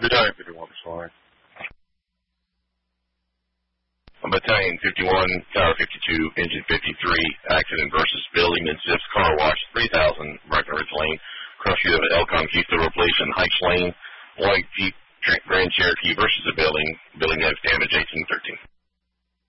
Battalion 51, sorry. Battalion 51, Tower 52, Engine 53, accident versus building and Zips Car Wash, 3000 Breckenridge Lane, cross street of Elcon Keystone Replacement, Heights Lane, white Jeep Grand Cherokee versus the building has damage 1813.